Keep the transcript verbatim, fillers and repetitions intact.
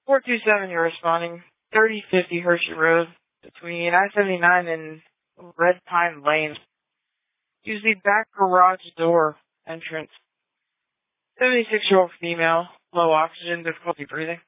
four two seven, you're responding. thirty fifty Hershey Road between I seventy-nine and Red Pine Lane. Use the back garage door entrance. seventy-six-year-old female, low oxygen, difficulty breathing.